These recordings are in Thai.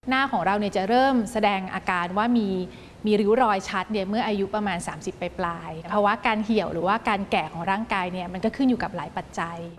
หน้าของเราเนี่ยจะเริ่มแสดงอาการว่ามีริ้วรอยชัดเนี่ยเมื่ออายุประมาณ30ปลายภาวะการเหี่ยวหรือว่าการแก่ของร่างกายเนี่ยมันก็ขึ้นอยู่กับหลายปัจจัย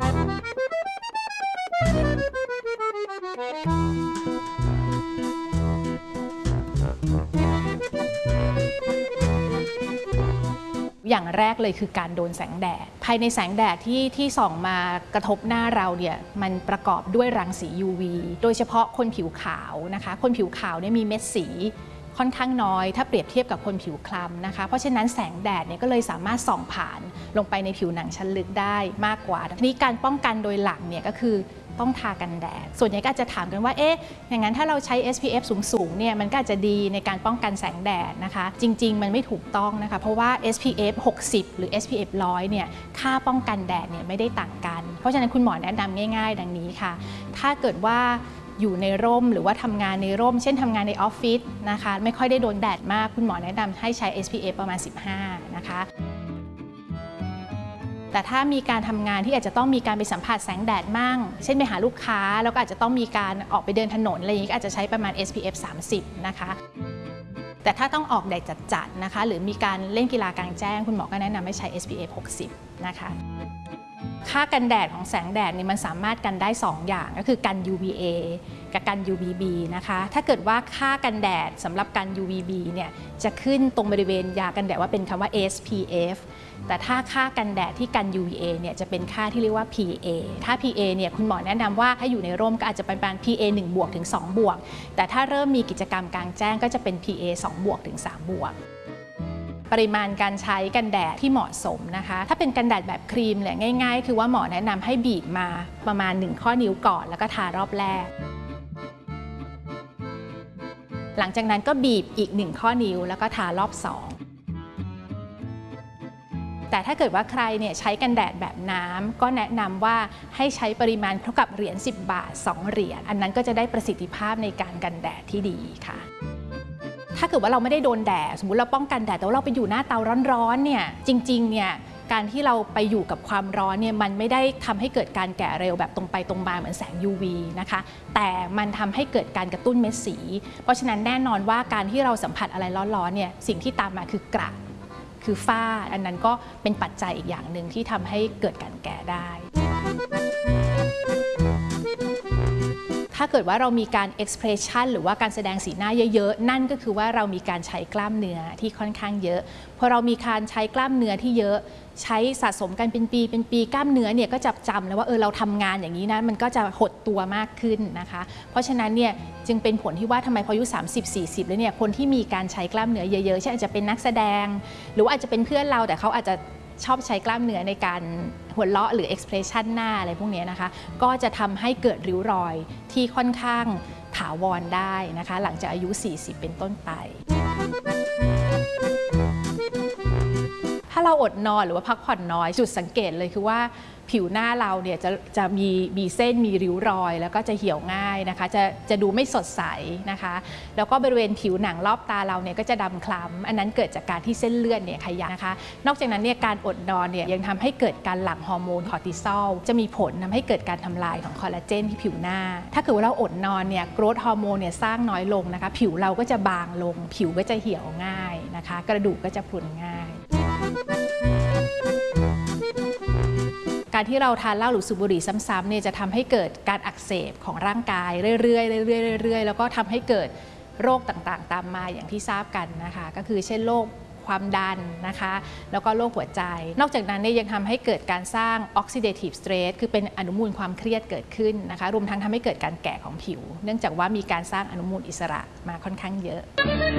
อย่างแรกเลยคือการโดนแสงแดดภายในแสงแดดที่ส่องมากระทบหน้าเราเนี่ยมันประกอบด้วยรังสี UV โดยเฉพาะคนผิวขาวนะคะคนผิวขาวเนี่ยมีเม็ดสีค่อนข้างน้อยถ้าเปรียบเทียบกับคนผิวคล้ำนะคะเพราะฉะนั้นแสงแดดเนี่ยก็เลยสามารถส่องผ่านลงไปในผิวหนังชั้นลึกได้มากกว่าทีนี้การป้องกันโดยหลักเนี่ยก็คือต้องทากันแดดส่วนใหญ่ก็จะถามกันว่าอย่างนั้นถ้าเราใช้ SPF สูงเนี่ยมันก็อาจจะดีในการป้องกันแสงแดดนะคะจริงๆมันไม่ถูกต้องนะคะเพราะว่า SPF 60 หรือ SPF 100เนี่ยค่าป้องกันแดดเนี่ยไม่ได้ต่างกันเพราะฉะนั้นคุณหมอแนะนำง่ายๆดังนี้ค่ะถ้าเกิดว่าอยู่ในร่มหรือว่าทำงานในร่มเช่นทำงานในออฟฟิศนะคะไม่ค่อยได้โดนแดดมากคุณหมอแนะนำให้ใช้ SPF ประมาณ 15 นะคะแต่ถ้ามีการทำงานที่อาจจะต้องมีการไปสัมผัสแสงแดดมั่งเช่นไปหาลูกค้าแล้วก็อาจจะต้องมีการออกไปเดินถนนอะไรอย่างนี้ก็อาจจะใช้ประมาณ SPF 30 นะคะแต่ถ้าต้องออกแดดจัดๆนะคะหรือมีการเล่นกีฬากลางแจ้งคุณหมอก็แนะนำให้ใช้ SPF 60 นะคะค่ากันแดดของแสงแดดนี่มันสามารถกันได้2อย่างก็คือกัน UVA กับกัน UVB นะคะถ้าเกิดว่าค่ากันแดดสำหรับกัน UVB เนี่ยจะขึ้นตรงบริเวณยากันแดดว่าเป็นคำว่า SPF แต่ถ้าค่ากันแดดที่กัน UVA เนี่ยจะเป็นค่าที่เรียกว่า PA ถ้า PA เนี่ยคุณหมอแนะนำว่าถ้าอยู่ในร่มก็อาจจะประมาณ PA 1 บวกถึง 2 บวกแต่ถ้าเริ่มมีกิจกรรมกลางแจ้งก็จะเป็น PA 2 บวกถึง 3 บวกปริมาณการใช้กันแดดที่เหมาะสมนะคะถ้าเป็นกันแดดแบบครีมเนี่ยง่ายๆคือว่าหมอแนะนำให้บีบมาประมาณ1ข้อนิ้วก่อนแล้วก็ทารอบแรกหลังจากนั้นก็บีบอีก1ข้อนิ้วแล้วก็ทารอบ2แต่ถ้าเกิดว่าใครเนี่ยใช้กันแดดแบบน้ำก็แนะนำว่าให้ใช้ปริมาณเท่ากับเหรียญ10 บาท2 เหรียญอันนั้นก็จะได้ประสิทธิภาพในการกันแดดที่ดีค่ะถ้าเกิดว่าเราไม่ได้โดนแดดสมมุติเราป้องกันแดดแต่ว่าเราไปอยู่หน้าเตาร้อนๆเนี่ยจริงๆเนี่ยการที่เราไปอยู่กับความร้อนเนี่ยมันไม่ได้ทำให้เกิดการแก่เร็วแบบตรงไปตรงมาเหมือนแสง UV นะคะแต่มันทำให้เกิดการกระตุ้นเม็ดสีเพราะฉะนั้นแน่นอนว่าการที่เราสัมผัสอะไรร้อนๆเนี่ยสิ่งที่ตามมาคือกระคือฝ้าอันนั้นก็เป็นปัจจัยอีกอย่างหนึ่งที่ทำให้เกิดการแก่ได้ถ้าเกิดว่าเรามีการ expression หรือว่าการแสดงสีหน้าเยอะๆนั่นก็คือว่าเรามีการใช้กล้ามเนื้อที่ค่อนข้างเยอะพอเรามีการใช้กล้ามเนื้อที่เยอะใช้สะสมกันเป็นปีกล้ามเนื้อเนี่ยก็จะจำแล้วว่าเราทำงานอย่างนี้นะมันก็จะหดตัวมากขึ้นนะคะเพราะฉะนั้นเนี่ยจึงเป็นผลที่ว่าทำไมพออายุ30-40แล้วเนี่ยคนที่มีการใช้กล้ามเนื้อเยอะๆเช่นอาจจะเป็นนักแสดงหรือว่าอาจจะเป็นเพื่อนเราแต่เขาอาจจะชอบใช้กล้ามเนื้อในการหัวเราะหรือ expression หน้าอะไรพวกนี้นะคะก็จะทำให้เกิดริ้วรอยที่ค่อนข้างถาวรได้นะคะหลังจากอายุ40เป็นต้นไปถ้าเราอดนอนหรือว่าพักผ่อนน้อยจุดสังเกตเลยคือว่าผิวหน้าเราเนี่ยจะมีเส้นมีริ้วรอยแล้วก็จะเหี่ยวง่ายนะคะจะดูไม่สดใสนะคะแล้วก็บริเวณผิวหนังรอบตาเราเนี่ยก็จะดำคล้ำอันนั้นเกิดจากการที่เส้นเลือดเนี่ยขยายนะคะนอกจากนั้นเนี่ยการอดนอนเนี่ยยังทำให้เกิดการหลั่งฮอร์โมนคอร์ติซอลจะมีผลทำให้เกิดการทำลายของคอลลาเจนที่ผิวหน้าถ้าเกิดว่าเราอดนอนเนี่ยโกรทฮอร์โมนเนี่ยสร้างน้อยลงนะคะผิวเราก็จะบางลงผิวก็จะเหี่ยวง่ายนะคะกระดูกก็จะพรุนง่ายการที่เราทานเหล้าหรือสูบบุหรี่ซ้ำๆเนี่ยจะทำให้เกิดการอักเสบของร่างกายเรื่อยๆแล้วก็ทำให้เกิดโรคต่างๆตามมาอย่างที่ทราบกันนะคะก็คือเช่นโรคความดันนะคะแล้วก็โรคหัวใจนอกจากนั้นเนี่ยยังทำให้เกิดการสร้าง oxidative stress คือเป็นอนุมูลความเครียดเกิดขึ้นนะคะรวมทั้งทำให้เกิดการแก่ของผิวเนื่องจากว่ามีการสร้างอนุมูลอิสระมาค่อนข้างเยอะ